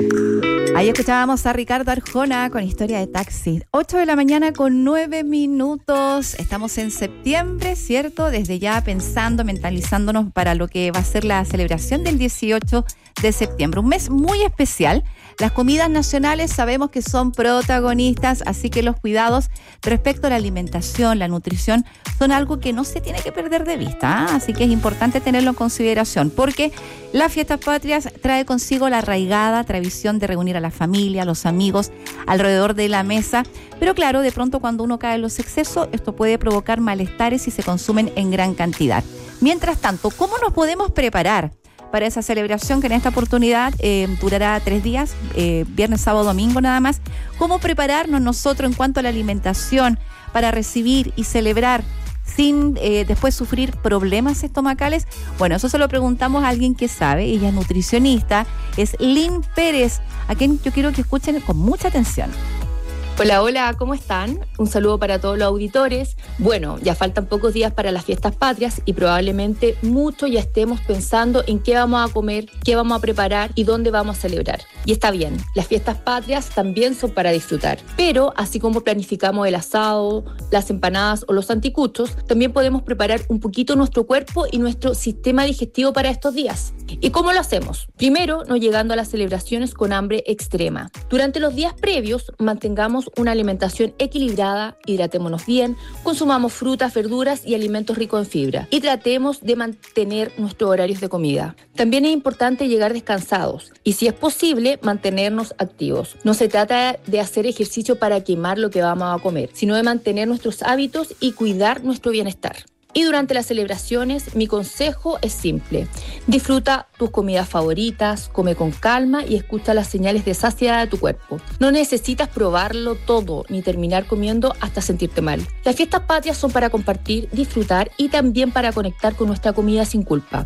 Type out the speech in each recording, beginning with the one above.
Ahí escuchábamos a Ricardo Arjona con Historia de Taxi. 8 de la mañana con 9 minutos. Estamos en septiembre, ¿cierto? Desde ya pensando, mentalizándonos para lo que va a ser la celebración del 18 de septiembre. Un mes muy especial. Las comidas nacionales sabemos que son protagonistas, así que los cuidados respecto a la alimentación, la nutrición, son algo que no se tiene que perder de vista, ¿eh? Así que es importante tenerlo en consideración, porque las fiestas patrias trae consigo la arraigada tradición de reunir a la familia, a los amigos, alrededor de la mesa. Pero claro, de pronto cuando uno cae en los excesos, esto puede provocar malestares si se consumen en gran cantidad. Mientras tanto, ¿cómo nos podemos preparar para esa celebración que en esta oportunidad durará 3 días, viernes, sábado, domingo nada más? ¿Cómo prepararnos nosotros en cuanto a la alimentación para recibir y celebrar sin después sufrir problemas estomacales? Bueno, eso se lo preguntamos a alguien que sabe. Ella es nutricionista, es Lynn Pérez, a quien yo quiero que escuchen con mucha atención. Hola, hola, ¿cómo están? Un saludo para todos los auditores. Bueno, ya faltan pocos días para las fiestas patrias y probablemente muchos ya estemos pensando en qué vamos a comer, qué vamos a preparar y dónde vamos a celebrar. Y está bien, las fiestas patrias también son para disfrutar. Pero así como planificamos el asado, las empanadas o los anticuchos, también podemos preparar un poquito nuestro cuerpo y nuestro sistema digestivo para estos días. ¿Y cómo lo hacemos? Primero, no llegando a las celebraciones con hambre extrema. Durante los días previos, mantengamos una alimentación equilibrada, hidratémonos bien, consumamos frutas, verduras y alimentos ricos en fibra y tratemos de mantener nuestros horarios de comida. También es importante llegar descansados y, si es posible, mantenernos activos. No se trata de hacer ejercicio para quemar lo que vamos a comer, sino de mantener nuestros hábitos y cuidar nuestro bienestar. Y durante las celebraciones, mi consejo es simple: disfruta tus comidas favoritas, come con calma y escucha las señales de saciedad de tu cuerpo. No necesitas probarlo todo ni terminar comiendo hasta sentirte mal. Las fiestas patrias son para compartir, disfrutar y también para conectar con nuestra comida sin culpa.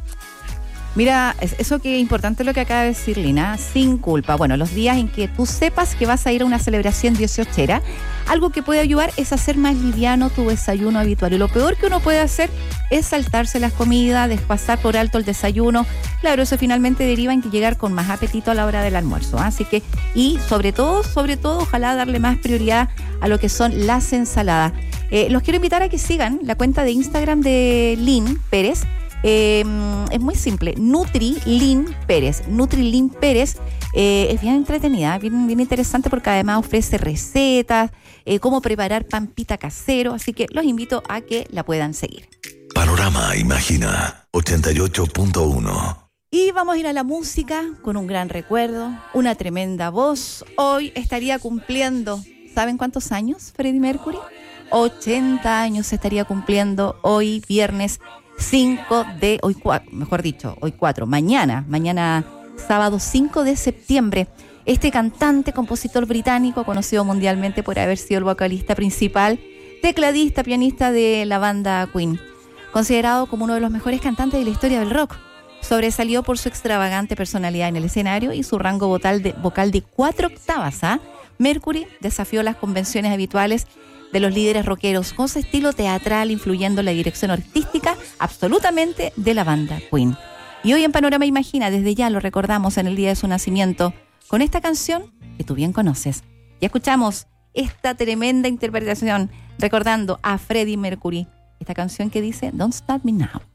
Mira, eso que es importante lo que acaba de decir Lina, sin culpa. Bueno, los días en que tú sepas que vas a ir a una celebración 18era, algo que puede ayudar es hacer más liviano tu desayuno habitual. Y lo peor que uno puede hacer es saltarse las comidas, pasar por alto el desayuno. Claro, eso finalmente deriva en que llegar con más apetito a la hora del almuerzo. Así que, y sobre todo, ojalá darle más prioridad a lo que son las ensaladas. Los quiero invitar a que sigan la cuenta de Instagram de Lynn Pérez. Es muy simple, Nutri-Lynn Pérez. Nutri-Lynn Pérez es bien entretenida, bien interesante, porque además ofrece recetas, cómo preparar pan pita casero, así que los invito a que la puedan seguir. Panorama Imagina 88.1. Y vamos a ir a la música con un gran recuerdo, una tremenda voz. Hoy estaría cumpliendo, ¿saben cuántos años Freddie Mercury? 80 años estaría cumpliendo hoy viernes 4, mañana sábado 5 de septiembre. Este cantante, compositor británico, conocido mundialmente por haber sido el vocalista principal, tecladista, pianista de la banda Queen, considerado como uno de los mejores cantantes de la historia del rock. Sobresalió por su extravagante personalidad en el escenario y su rango vocal de 4 octavas. Mercury desafió las convenciones habituales de los líderes rockeros con su estilo teatral, influyendo en la dirección artística absolutamente de la banda Queen. Y hoy en Panorama Imagina, desde ya lo recordamos en el día de su nacimiento, con esta canción que tú bien conoces. Ya escuchamos esta tremenda interpretación recordando a Freddie Mercury, esta canción que dice Don't Stop Me Now.